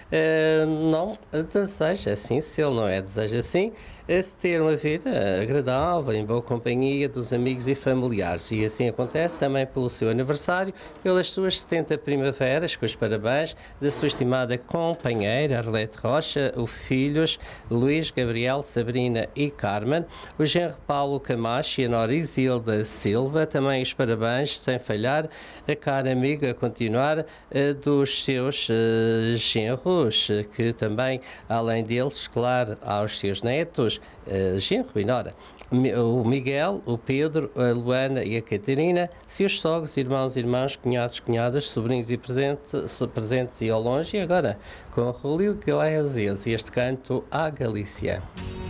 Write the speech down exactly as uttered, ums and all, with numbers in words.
eh, não deseja assim, se ele não é deseja assim, é se ter uma vida agradável, em boa companhia dos amigos e familiares. E assim acontece também pelo seu aniversário, pelas suas setenta primaveras, com os parabéns da sua estimada companheira Arlete Rocha, os filhos Luís, Gabriel, Sabrina e Carmen, o genro Paulo Camacho e a nora Isilda Silva, também os parabéns, sem falhar, a cara amiga a continuar eh, dos seus eh, genros, eh, que também, além deles, claro, aos seus netos, uh, genro e nora, Mi- o Miguel, o Pedro, a Luana e a Catarina, seus sogros, irmãos, irmãs, cunhados, cunhadas, sobrinhos e presentes, presentes e ao longe, e agora com o Rolio Iglesias e este canto à Galícia.